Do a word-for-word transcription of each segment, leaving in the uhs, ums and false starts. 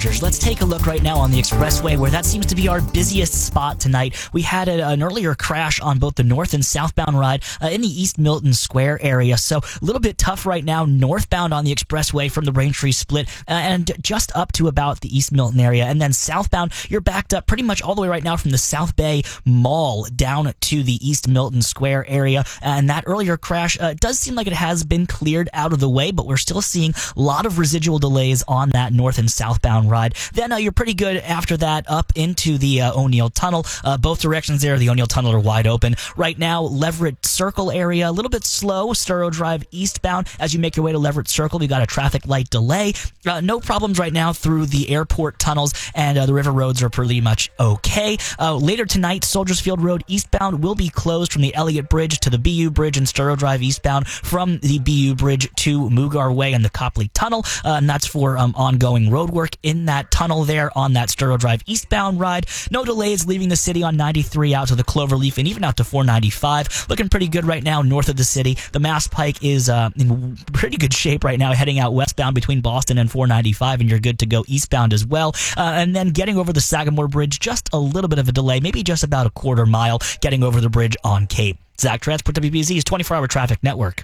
Let's take a look right now on the expressway where that seems to be our busiest spot tonight. We had a, an earlier crash on both the north and southbound ride uh, in the East Milton Square area. So a little bit tough right now northbound on the expressway from the Braintree split uh, and just up to about the East Milton area. And then southbound, you're backed up pretty much all the way right now from the South Bay Mall down to the East Milton Square area. And that earlier crash uh, does seem like it has been cleared out of the way, but we're still seeing a lot of residual delays on that north and southbound ride. Then uh, you're pretty good after that up into the uh, O'Neill Tunnel. Uh, both directions there, the O'Neill Tunnel are wide open. Right now, Leverett Circle area, a little bit slow. Sturrow Drive eastbound. As you make your way to Leverett Circle, we've got a traffic light delay. Uh, no problems right now through the airport tunnels, and uh, the river roads are pretty much okay. Uh, later tonight, Soldiers Field Road eastbound will be closed from the Elliott Bridge to the B U Bridge, and Sturrow Drive eastbound from the B U Bridge to Mugar Way and the Copley Tunnel. Uh, and that's for um, ongoing road work in that tunnel there on that Sturrow Drive eastbound ride. No delays leaving the city on ninety-three out to the Cloverleaf and even out to four ninety-five. Looking pretty good right now north of the city. The Mass Pike is uh, in pretty good shape right now, heading out westbound between Boston and four ninety-five, and you're good to go eastbound as well. Uh, and then getting over the Sagamore Bridge, just a little bit of a delay, maybe just about a quarter mile getting over the bridge on Cape. Zach Transport, W B Z's twenty-four hour traffic network.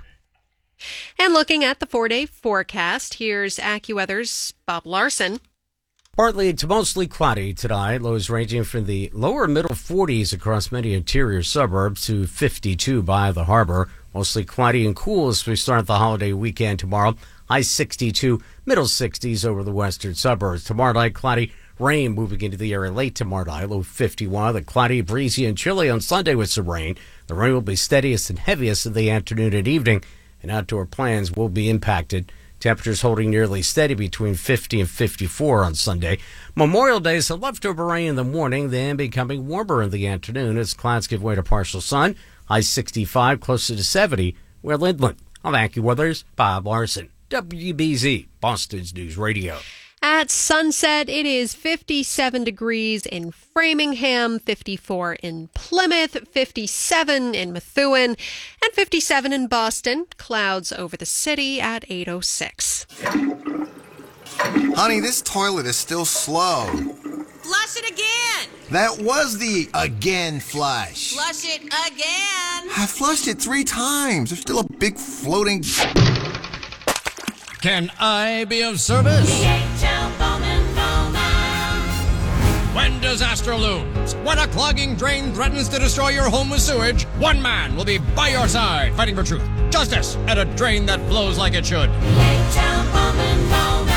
And looking at the four-day forecast, here's AccuWeather's Bob Larson. Partly to mostly cloudy tonight. Lows ranging from the lower middle forties across many interior suburbs to fifty-two by the harbor. Mostly cloudy and cool as we start the holiday weekend tomorrow. High sixty-two, middle sixties over the western suburbs. Tomorrow night, cloudy, rain moving into the area late tomorrow night. Low fifty-one. The cloudy, breezy, and chilly on Sunday with some rain. The rain will be steadiest and heaviest in the afternoon and evening, and outdoor plans will be impacted. Temperatures holding nearly steady between fifty and fifty-four on Sunday. Memorial Day is some leftover rain in the morning, then becoming warmer in the afternoon as clouds give way to partial sun. High sixty-five, closer to seventy. We're Lidland. I'm AccuWeather's Bob Larson. W B Z, Boston's News Radio. At sunset, it is fifty-seven degrees in Framingham, fifty-four in Plymouth, fifty-seven in Methuen, and fifty-seven in Boston. Clouds over the city at eight oh six. Honey, this toilet is still slow. Flush it again. That was the again flush. Flush it again. I flushed it three times. There's still a big floating... Can I be of service? D H L Bowman Bowman. When disaster looms, when a clogging drain threatens to destroy your home with sewage, one man will be by your side, fighting for truth, justice, and a drain that flows like it should. D H L Bowman Bowman.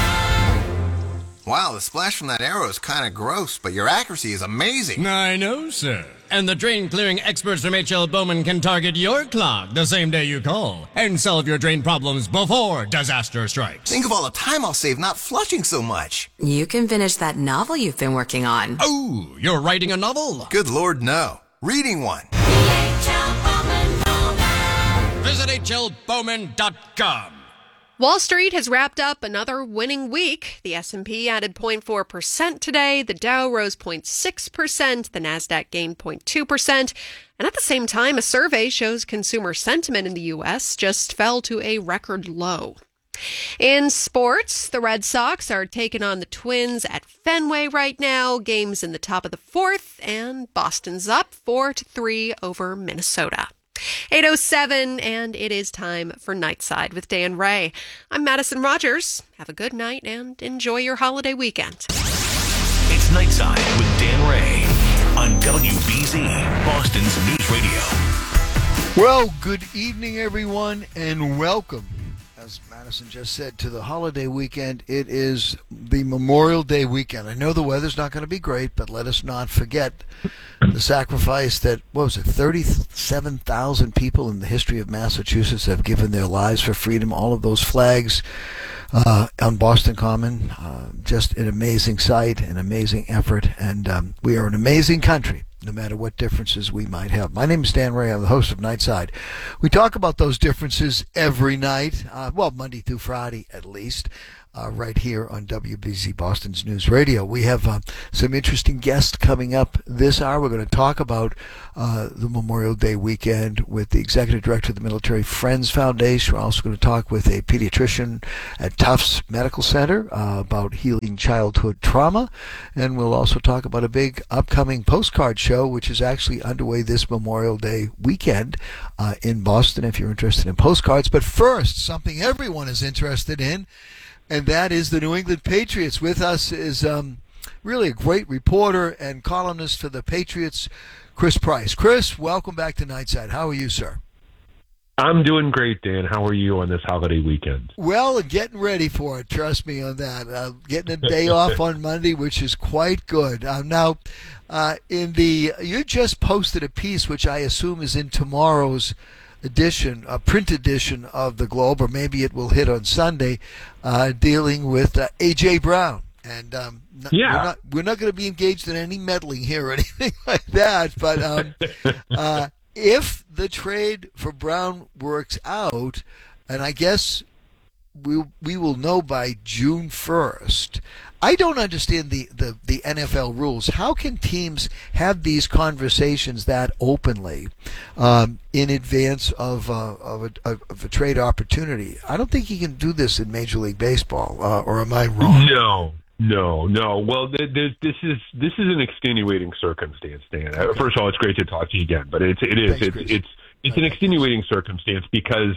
Wow, the splash from that arrow is kind of gross, but your accuracy is amazing. I know, sir. And the drain-clearing experts from H L Bowman can target your clog the same day you call and solve your drain problems before disaster strikes. Think of all the time I'll save not flushing so much. You can finish that novel you've been working on. Oh, you're writing a novel? Good Lord, no. Reading one. D H L Bowman Bowman. Visit H L Bowman dot com. Wall Street has wrapped up another winning week. The S and P added zero point four percent today. The Dow rose zero point six percent. The Nasdaq gained zero point two percent. And at the same time, a survey shows consumer sentiment in the U S just fell to a record low. In sports, the Red Sox are taking on the Twins at Fenway right now. Games in the top of the fourth, and Boston's up four to three over Minnesota. eight oh seven, and it is time for Nightside with Dan Ray. I'm Madison Rogers. Have a good night and enjoy your holiday weekend. It's Nightside with Dan Ray on W B Z, Boston's News Radio. Well, good evening, everyone, and welcome, as Madison just said, to the holiday weekend. It is the Memorial Day weekend. I know the weather's not going to be great, but let us not forget the sacrifice that, what was it, thirty-seven thousand people in the history of Massachusetts have given their lives for freedom. All of those flags uh, on Boston Common, uh, just an amazing sight, an amazing effort, and um, we are an amazing country, no matter what differences we might have. My name is Dan Ray. I'm the host of Nightside. We talk about those differences every night, uh, well, Monday through Friday at least. uh, right here on W B Z Boston's News Radio. We have uh, some interesting guests coming up this hour. We're going to talk about uh, the Memorial Day weekend with the Executive Director of the Military Friends Foundation. We're also going to talk with a pediatrician at Tufts Medical Center uh, about healing childhood trauma. And we'll also talk about a big upcoming postcard show, which is actually underway this Memorial Day weekend uh, in Boston, if you're interested in postcards. But first, something everyone is interested in, and that is the New England Patriots. With us is um, really a great reporter and columnist for the Patriots, Chris Price. Chris, welcome back to Nightside. How are you, sir? I'm doing great, Dan. How are you on this holiday weekend? Well, getting ready for it. Trust me on that. Uh, getting a day off on Monday, which is quite good. Uh, now, uh, in the you just posted a piece, which I assume is in tomorrow's edition, a print edition of the Globe, or maybe it will hit on Sunday, uh, dealing with uh, A J. Brown. And um, yeah. we're not we're not going to be engaged in any meddling here or anything like that. But um, uh, if the trade for Brown works out, and I guess we we will know by June first. I don't understand the, the, the N F L rules. How can teams have these conversations that openly um, in advance of, uh, of, a, of a trade opportunity? I don't think you can do this in Major League Baseball, uh, or am I wrong? No, no, no. Well, th- th- this is this is an extenuating circumstance, Dan. Okay. First of all, it's great to talk to you again, but it's it is Thanks, it's Chris. it's it's an extenuating circumstance because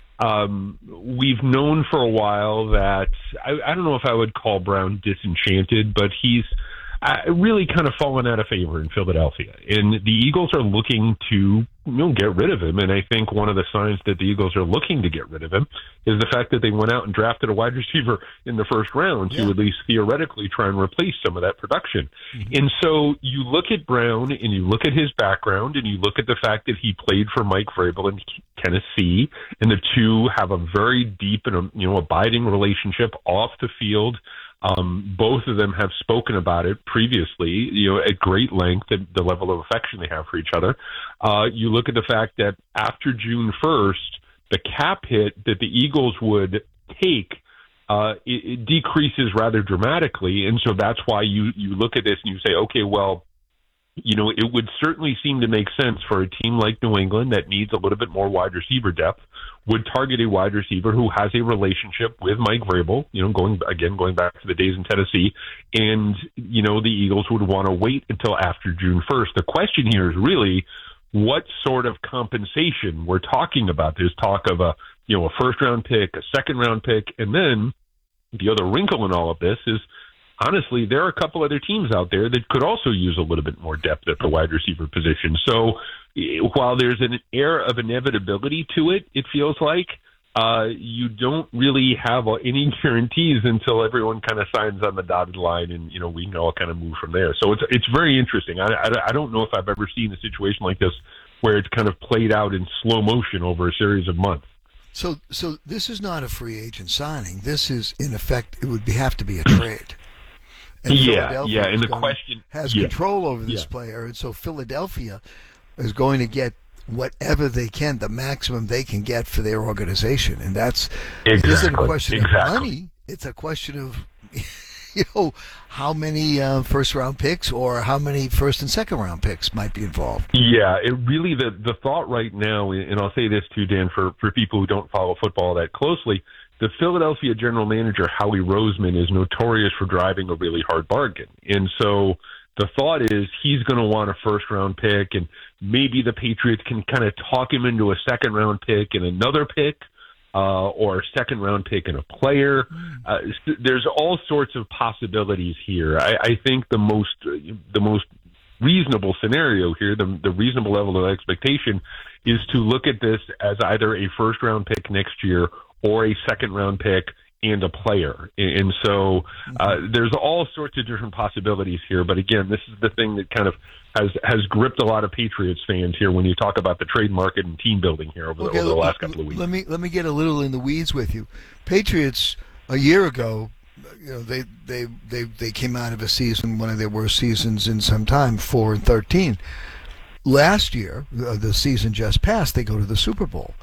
Um, we've known for a while that I, I don't know if I would call Brown disenchanted, but he's uh, really kind of fallen out of favor in Philadelphia. And the Eagles are looking to, you know, get rid of him. And I think one of the signs that the Eagles are looking to get rid of him is the fact that they went out and drafted a wide receiver in the first round yeah. to at least theoretically try and replace some of that production. Mm-hmm. And so you look at Brown and you look at his background and you look at the fact that he played for Mike Vrabel in Tennessee, and the two have a very deep and, you know, abiding relationship off the field. Um, both of them have spoken about it previously, you know, at great length, at the level of affection they have for each other. Uh, you look at the fact that after June first, the cap hit that the Eagles would take uh, it, it decreases rather dramatically. And so that's why you, you look at this and you say, okay, well, you know, it would certainly seem to make sense for a team like New England that needs a little bit more wide receiver depth would target a wide receiver who has a relationship with Mike Vrabel, you know, going again, going back to the days in Tennessee. And, you know, the Eagles would want to wait until after June first. The question here is really what sort of compensation we're talking about. There's talk of a, you know, a first round pick, a second round pick. And then the other wrinkle in all of this is, honestly, there are a couple other teams out there that could also use a little bit more depth at the wide receiver position. So while there's an air of inevitability to it, it feels like uh, you don't really have any guarantees until everyone kind of signs on the dotted line, and you know we can all kind of move from there. So it's it's very interesting. I, I, I don't know if I've ever seen a situation like this where it's kind of played out in slow motion over a series of months. So so this is not a free agent signing. This is, in effect, it would be, have to be a trade. And yeah, yeah, and the question has yeah. control over this yeah. player, and so Philadelphia is going to get whatever they can, the maximum they can get for their organization, and that's exactly. it isn't a question exactly. of money; it's a question of you know how many uh, first round picks or how many first and second round picks might be involved. Yeah, it really the the thought right now, and I'll say this too, Dan, for for people who don't follow football that closely. The Philadelphia general manager, Howie Roseman, is notorious for driving a really hard bargain. And so the thought is he's going to want a first-round pick, and maybe the Patriots can kind of talk him into a second-round pick and another pick, uh, or a second-round pick and a player. Uh, there's all sorts of possibilities here. I, I think the most the most reasonable scenario here, the, the reasonable level of expectation, is to look at this as either a first-round pick next year or a second-round pick and a player. And so uh, there's all sorts of different possibilities here. But again, this is the thing that kind of has, has gripped a lot of Patriots fans here when you talk about the trade market and team building here over, okay, the, over the let, last couple of weeks. Let me let me get a little in the weeds with you. Patriots, a year ago, you know, they, they, they, they came out of a season, one of their worst seasons in some time, four and thirteen. Last year, uh, the season just passed, they go to the Super Bowl.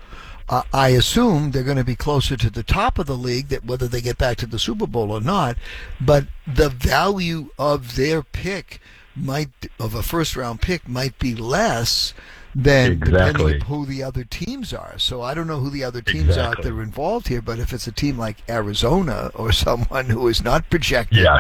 uh, I assume they're going to be closer to the top of the league, that whether they get back to the Super Bowl or not. But the value of their pick might, of a first round pick, might be less than Exactly. depending on who the other teams are. So I don't know who the other teams are Exactly. that are involved here, but if it's a team like Arizona or someone who is not projected Yeah.